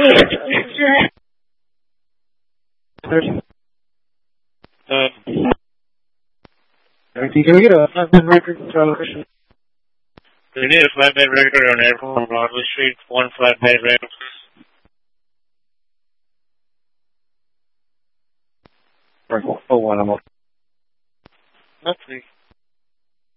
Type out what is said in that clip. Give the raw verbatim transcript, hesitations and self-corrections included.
Uh, Everything can we get a flatbed record to our location? we need a flatbed record on Airport Broadway Street, one flatbed record. Oh, one, I'm up. That's me.